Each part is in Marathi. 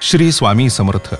श्री स्वामी समर्थ.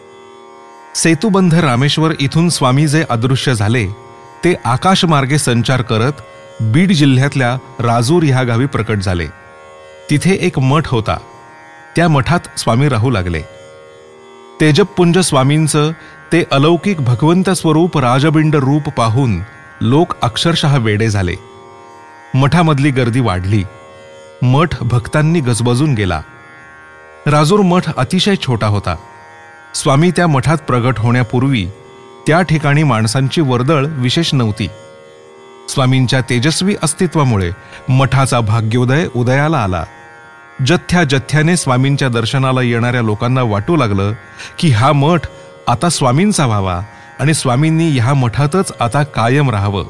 सेतुबंध रामेश्वर इथून स्वामी जे अदृश्य झाले ते आकाशमार्गे संचार करत बीड जिल्ह्यातल्या राजूर ह्या गावी प्रकट झाले. तिथे एक मठ होता. त्या मठात स्वामी राहू लागले. तेजपुंज स्वामींचं ते अलौकिक भगवंत स्वरूप राजबिंड रूप पाहून लोक अक्षरशः वेडे झाले. मठामधली गर्दी वाढली. मठ भक्तांनी गजबजून गेला. राजूर मठ अतिशय छोटा होता. स्वामी त्या मठात प्रगट होण्यापूर्वी त्या ठिकाणी माणसांची वर्दळ विशेष नव्हती. स्वामींच्या तेजस्वी अस्तित्वामुळे मठाचा भाग्योदय उदयाला आला. जथ्याने स्वामींच्या दर्शनाला येणाऱ्या लोकांना वाटू लागलं की हा मठ आता स्वामींचा व्हावा आणि स्वामींनी ह्या मठातच आता कायम राहावं.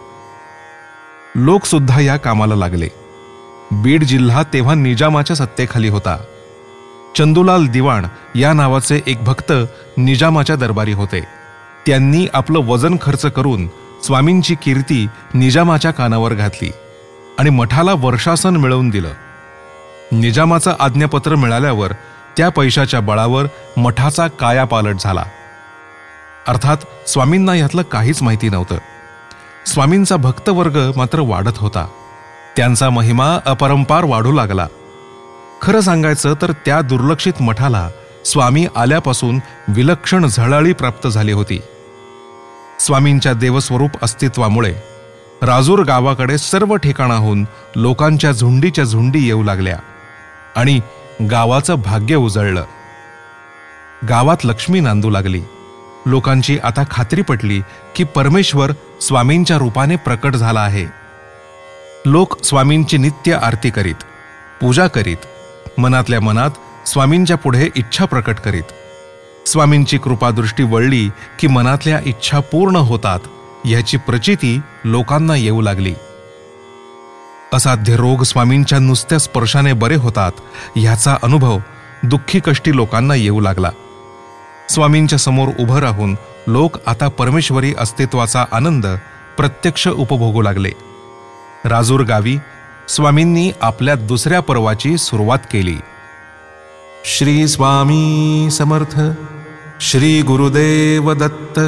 लोक सुद्धा या कामाला लागले. बीड जिल्हा तेव्हा निजामाच्या सत्तेखाली होता. चंदूलाल दिवाण या नावाचे एक भक्त निजामाच्या दरबारी होते. त्यांनी आपलं वजन खर्च करून स्वामींची कीर्ती निजामाच्या कानावर घातली आणि मठाला वर्षासन मिळवून दिलं. निजामाचं आज्ञापत्र मिळाल्यावर त्या पैशाच्या बळावर मठाचा कायापालट झाला. अर्थात स्वामींना यातलं काहीच माहिती नव्हतं. स्वामींचा भक्तवर्ग मात्र वाढत होता. त्यांचा महिमा अपरंपार वाढू लागला. खरं सांगायचं तर त्या दुर्लक्षित मठाला स्वामी आल्यापासून विलक्षण झळाळी प्राप्त झाली होती. स्वामींच्या देवस्वरूप अस्तित्वामुळे राजूर गावाकडे सर्व ठिकाणाहून लोकांच्या झुंडीच्या झुंडी येऊ लागल्या आणि गावाचं भाग्य उजळलं. गावात लक्ष्मी नांदू लागली. लोकांची आता खात्री पटली की परमेश्वर स्वामींच्या रूपाने प्रकट झाला आहे. लोक स्वामींची नित्य आरती करीत, पूजा करीत, मनातल्या मनात स्वामींच्या पुढे इच्छा प्रकट करीत. स्वामींची कृपादृष्टी वळली की मनातल्या इच्छा पूर्ण होतात ह्याची प्रचिती लोकांना येऊ लागली. असाध्य रोग स्वामींच्या नुसत्या स्पर्शाने बरे होतात ह्याचा अनुभव दुःखी कष्टी लोकांना येऊ लागला. स्वामींच्या समोर उभं राहून लोक आता परमेश्वरी अस्तित्वाचा आनंद प्रत्यक्ष उपभोगू लागले. राजूर गावी स्वामींनी आपल्या दुसऱ्या पर्वाची सुरुवात केली. श्री स्वामी समर्थ. श्री गुरुदेव दत्त.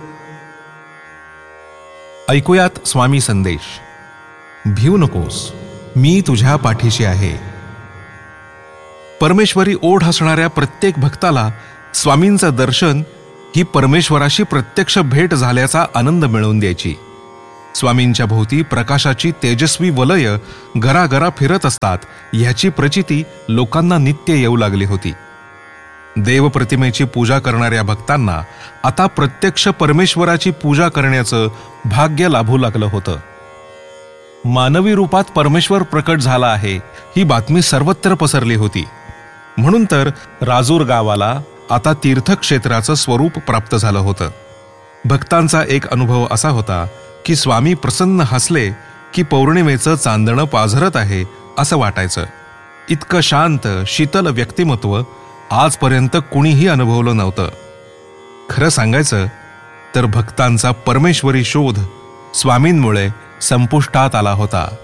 ऐकूयात स्वामी संदेश. भिवू नकोस, मी तुझ्या पाठीशी आहे. परमेश्वरी ओढ असणाऱ्या प्रत्येक भक्ताला स्वामींचं दर्शन ही परमेश्वराशी प्रत्यक्ष भेट झाल्याचा आनंद मिळवून द्यायची. स्वामींच्या भोवती प्रकाशाची तेजस्वी वलय घराघरा फिरत असतात ह्याची प्रचिती लोकांना नित्य येऊ लागली होती. देवप्रतिमेची पूजा करणाऱ्या भक्तांना आता प्रत्यक्ष परमेश्वराची पूजा करण्याचं भाग्य लाभू लागलं होतं. मानवी रूपात परमेश्वर प्रकट झाला आहे ही बातमी सर्वत्र पसरली होती. म्हणून तर राजूर गावाला आता तीर्थक्षेत्राचं स्वरूप प्राप्त झालं होतं. भक्तांचा एक अनुभव असा होता की स्वामी प्रसन्न हसले की पौर्णिमेचं चांदणं पाझरत आहे असं वाटायचं. इतकं शांत शीतल व्यक्तिमत्व आजपर्यंत कुणीही अनुभवलं नव्हतं. खरं सांगायचं तर भक्तांचा परमेश्वरी शोध स्वामींमुळे संपुष्टात आला होता.